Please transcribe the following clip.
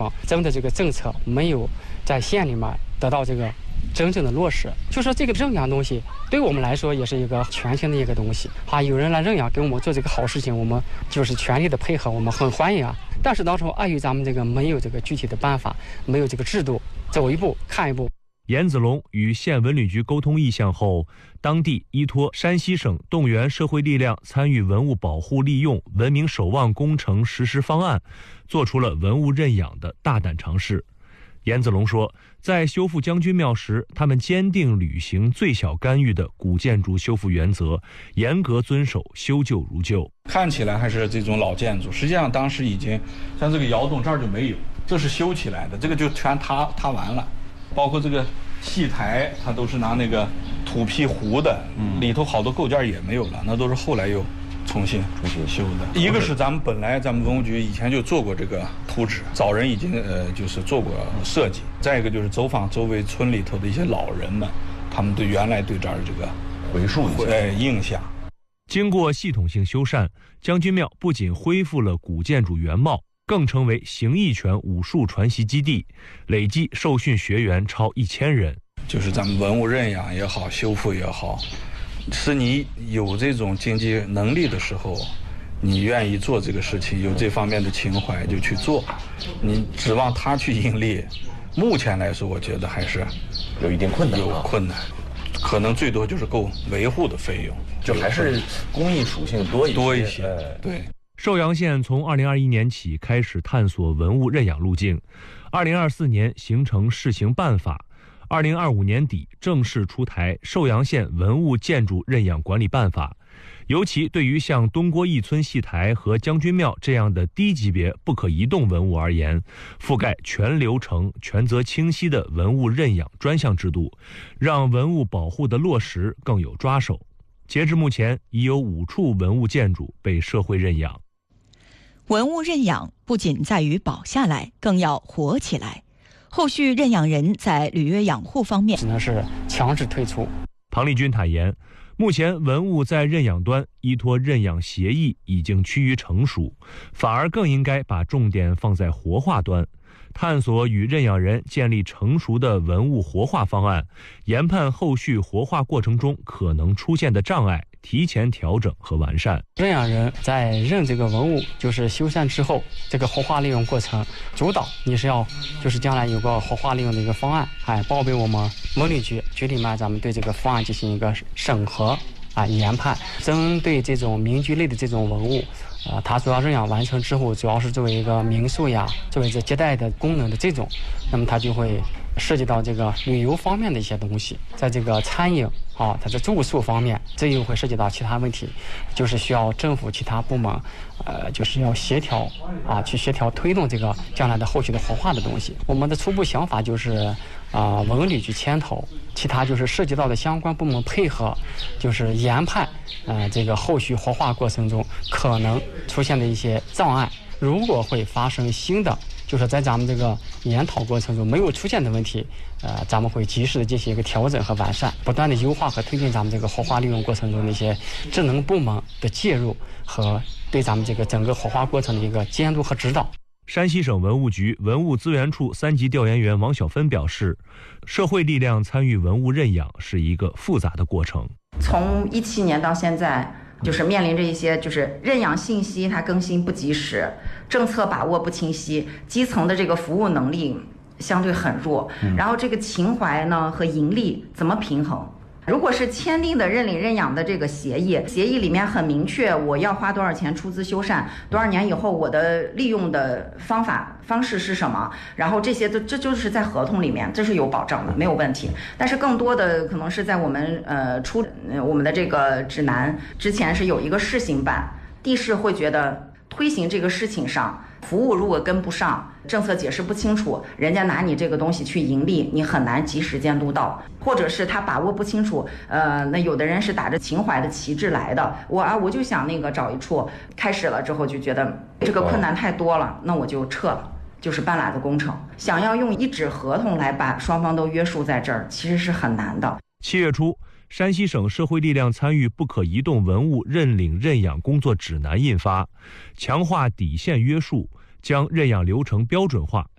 咱们的这个政策没有在县里面得到这个真正的落实。就说这个认养东西对我们来说也是一个全新的一个东西啊，有人来认养给我们做这个好事情，我们就是全力的配合，我们很欢迎啊。但是当初碍于咱们这个没有这个具体的办法，没有这个制度，走一步看一步。 严子龙与县文旅局沟通意向后，当地依托山西省动员社会力量参与文物保护利用文明守望工程实施方案，做出了文物认养的大胆尝试。严子龙说，在修复将军庙时，他们坚定履行最小干预的古建筑修复原则，严格遵守修旧如旧。 看起来还是这种老建筑，实际上当时已经像这个窑洞这儿就没有，这是修起来的，这个就全塌完了。包括这个戏台，它都是拿那个土坯糊的，里头好多构件也没有了，那都是后来又重新修的。一个是咱们文物局以前就做过这个图纸，早人已经就是做过设计。再一个就是走访周围村里头的一些老人们，他们原来对这儿这个回溯印象。 经过系统性修缮，将军庙不仅恢复了古建筑原貌，更成为形意拳武术传习基地，累计受训学员超1000人。 就是咱们文物认养也好，修复也好，是你有这种经济能力的时候，你愿意做这个事情，有这方面的情怀就去做。你指望他去盈利，目前来说，我觉得还是有一定困难， 可能最多就是够维护的费用， 就还是公益属性多一些。 对。 寿阳县从2021年起开始探索文物认养路径，2024年形成试行办法，2025年底正式出台寿阳县文物建筑认养管理办法。尤其对于像东郭义村戏台和将军庙这样的低级别不可移动文物而言，覆盖全流程、权责清晰的文物认养专项制度，让文物保护的落实更有抓手。截至目前，已有5处文物建筑被社会认养。 文物认养不仅在于保下来，更要活起来。后续认养人在履约养护方面只能是强制退出。 庞立军坦言，目前文物在认养端依托认养协议已经趋于成熟，反而更应该把重点放在活化端，探索与认养人建立成熟的文物活化方案，研判后续活化过程中可能出现的障碍，提前调整和完善。 认养人在认这个文物就是修缮之后，这个活化利用过程主导你是要就是将来有个活化利用的一个方案，报给我们文旅局里面，咱们对这个方案进行一个审核研判。针对这种民居类的这种文物，它主要认养完成之后，主要是作为一个民宿呀，作为这接待的功能的这种，那么它就会涉及到这个旅游方面的一些东西，在这个餐饮它的住宿方面，这又会涉及到其他问题，就是需要政府其他部门就是要协调去协调推动这个将来的后续的活化的东西。我们的初步想法就是文旅局牵头，其他就是涉及到的相关部门配合，就是研判这个后续活化过程中可能出现的一些障碍，如果会发生新的，就是在咱们这个研讨过程中没有出现的问题，咱们会及时的进行一个调整和完善，不断的优化和推进咱们这个活化利用过程中的一些职能部门的介入和对咱们这个整个活化过程的一个监督和指导。 山西省文物局文物资源处3级调研员王小芬表示，社会力量参与文物认养是一个复杂的过程。 从17年到现在，就是面临着一些就是认养信息它更新不及时，政策把握不清晰，基层的这个服务能力相对很弱，然后这个情怀呢和盈利怎么平衡？如果是签订的认领认养的这个协议里面很明确，我要花多少钱出资修缮，多少年以后我的利用的方式是什么，然后这些这就是在合同里面，这是有保障的，没有问题。但是更多的可能是在我们我们的这个指南之前是有一个试行版，地市会觉得推行这个事情上，服务如果跟不上，政策解释不清楚，人家拿你这个东西去盈利，你很难及时监督到，或者是他把握不清楚，那有的人是打着情怀的旗帜来的，我就想那个找一处，开始了之后就觉得这个困难太多了，那我就撤了，就是半拉子工程。想要用一纸合同来把双方都约束在这儿，其实是很难的。 7月初，山西省社会力量参与不可移动文物认领认养工作指南印发，强化底线约束，将认养流程标准化，